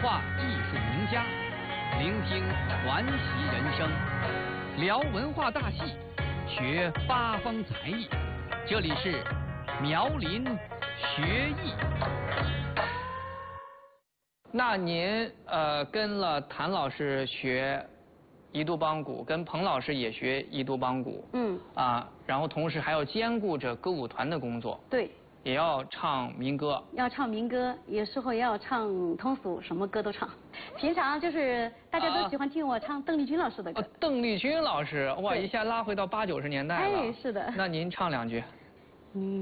话艺术名家，聆听传奇人生，聊文化大戏，学八方才艺。这里是苗林学艺。那您跟了谭老师学宜都梆鼓，跟彭老师也学宜都梆鼓。然后同时还要兼顾着歌舞团的工作。 对。 也要唱民歌， 要唱民歌，有时候也要唱通俗，什么歌都唱。平常就是大家都喜欢听我唱邓丽君老师的歌。 邓丽君老师，哇，一下拉回到80、90年代了。 哎，是的。 那您唱2句。